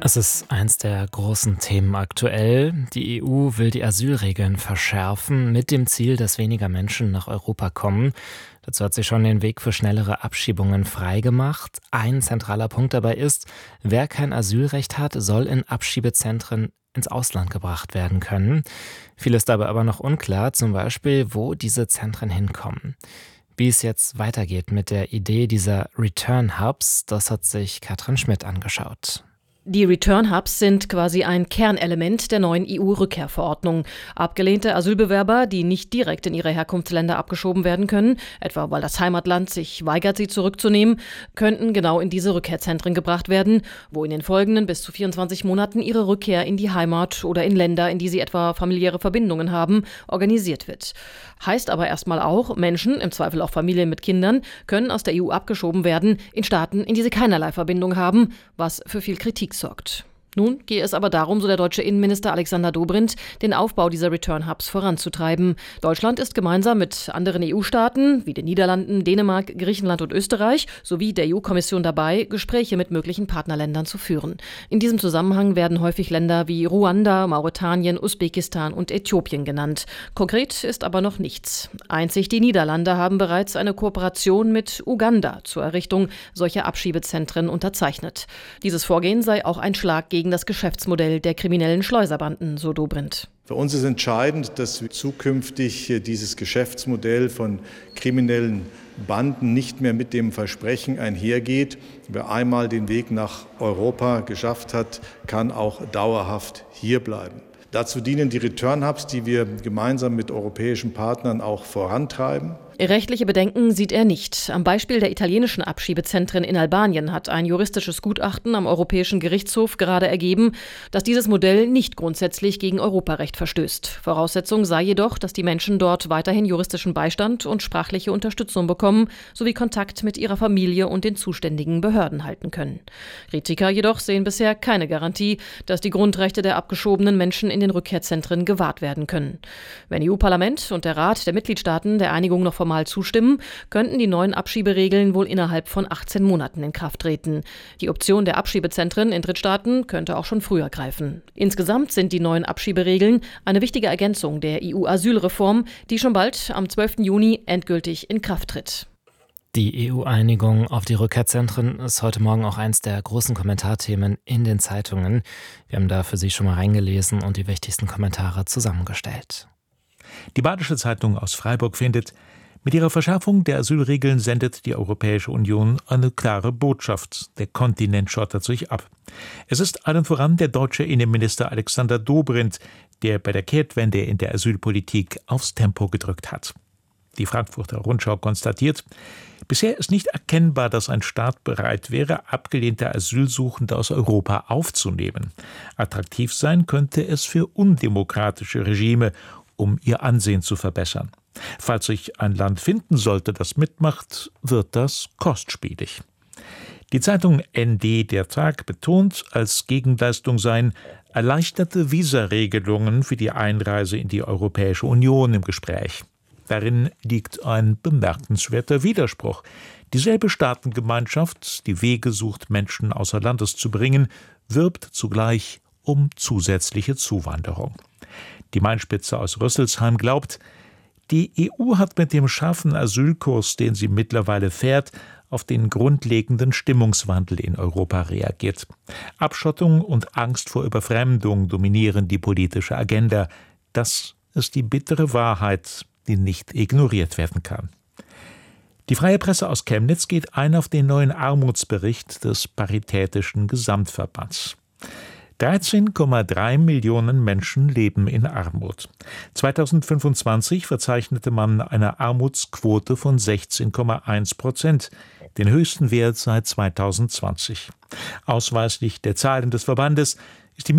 Es ist eins der großen Themen aktuell. Die EU will die Asylregeln verschärfen, mit dem Ziel, dass weniger Menschen nach Europa kommen. Dazu hat sie schon den Weg für schnellere Abschiebungen freigemacht. Ein zentraler Punkt dabei ist, wer kein Asylrecht hat, soll in Abschiebezentren ins Ausland gebracht werden können. Viel ist dabei aber noch unklar, zum Beispiel, wo diese Zentren hinkommen. Wie es jetzt weitergeht mit der Idee dieser Return Hubs, das hat sich Katrin Schmidt angeschaut. Die Return Hubs sind quasi ein Kernelement der neuen EU-Rückkehrverordnung. Abgelehnte Asylbewerber, die nicht direkt in ihre Herkunftsländer abgeschoben werden können, etwa weil das Heimatland sich weigert, sie zurückzunehmen, könnten genau in diese Rückkehrzentren gebracht werden, wo in den folgenden bis zu 24 Monaten ihre Rückkehr in die Heimat oder in Länder, in die sie etwa familiäre Verbindungen haben, organisiert wird. Heißt aber erstmal auch, Menschen, im Zweifel auch Familien mit Kindern, können aus der EU abgeschoben werden in Staaten, in die sie keinerlei Verbindung haben, was für viel Kritik sorgt. Nun gehe es aber darum, so der deutsche Innenminister Alexander Dobrindt, den Aufbau dieser Return Hubs voranzutreiben. Deutschland ist gemeinsam mit anderen EU-Staaten wie den Niederlanden, Dänemark, Griechenland und Österreich sowie der EU-Kommission dabei, Gespräche mit möglichen Partnerländern zu führen. In diesem Zusammenhang werden häufig Länder wie Ruanda, Mauretanien, Usbekistan und Äthiopien genannt. Konkret ist aber noch nichts. Einzig die Niederlande haben bereits eine Kooperation mit Uganda zur Errichtung solcher Abschiebezentren unterzeichnet. Dieses Vorgehen sei auch ein Schlag gegen das Geschäftsmodell der kriminellen Schleuserbanden, so Dobrindt. Für uns ist entscheidend, dass wir zukünftig dieses Geschäftsmodell von kriminellen Banden nicht mehr mit dem Versprechen einhergeht, wer einmal den Weg nach Europa geschafft hat, kann auch dauerhaft hierbleiben. Dazu dienen die Return Hubs, die wir gemeinsam mit europäischen Partnern auch vorantreiben. Rechtliche Bedenken sieht er nicht. Am Beispiel der italienischen Abschiebezentren in Albanien hat ein juristisches Gutachten am Europäischen Gerichtshof gerade ergeben, dass dieses Modell nicht grundsätzlich gegen Europarecht verstößt. Voraussetzung sei jedoch, dass die Menschen dort weiterhin juristischen Beistand und sprachliche Unterstützung bekommen, sowie Kontakt mit ihrer Familie und den zuständigen Behörden halten können. Kritiker jedoch sehen bisher keine Garantie, dass die Grundrechte der abgeschobenen Menschen in den Rückkehrzentren gewahrt werden können. Wenn EU-Parlament und der Rat der Mitgliedstaaten der Einigung noch formal zustimmen, könnten die neuen Abschieberegeln wohl innerhalb von 18 Monaten in Kraft treten. Die Option der Abschiebezentren in Drittstaaten könnte auch schon früher greifen. Insgesamt sind die neuen Abschieberegeln eine wichtige Ergänzung der EU-Asylreform, die schon bald am 12. Juni endgültig in Kraft tritt. Die EU-Einigung auf die Rückkehrzentren ist heute Morgen auch eins der großen Kommentarthemen in den Zeitungen. Wir haben da für Sie schon mal reingelesen und die wichtigsten Kommentare zusammengestellt. Die Badische Zeitung aus Freiburg findet: Mit ihrer Verschärfung der Asylregeln sendet die Europäische Union eine klare Botschaft. Der Kontinent schottert sich ab. Es ist allen voran der deutsche Innenminister Alexander Dobrindt, der bei der Kehrtwende in der Asylpolitik aufs Tempo gedrückt hat. Die Frankfurter Rundschau konstatiert: Bisher ist nicht erkennbar, dass ein Staat bereit wäre, abgelehnte Asylsuchende aus Europa aufzunehmen. Attraktiv sein könnte es für undemokratische Regime, um ihr Ansehen zu verbessern. Falls sich ein Land finden sollte, das mitmacht, wird das kostspielig. Die Zeitung ND der Tag betont, als Gegenleistung seien erleichterte Visaregelungen für die Einreise in die Europäische Union im Gespräch. Darin liegt ein bemerkenswerter Widerspruch. Dieselbe Staatengemeinschaft, die Wege sucht, Menschen außer Landes zu bringen, wirbt zugleich um zusätzliche Zuwanderung. Die Mainspitze aus Rüsselsheim glaubt, die EU hat mit dem scharfen Asylkurs, den sie mittlerweile fährt, auf den grundlegenden Stimmungswandel in Europa reagiert. Abschottung und Angst vor Überfremdung dominieren die politische Agenda. Das ist die bittere Wahrheit, die nicht ignoriert werden kann. Die Freie Presse aus Chemnitz geht ein auf den neuen Armutsbericht des Paritätischen Gesamtverbands. 13,3 Millionen Menschen leben in Armut. 2025 verzeichnete man eine Armutsquote von 16,1%, den höchsten Wert seit 2020. Ausweislich der Zahlen des Verbandes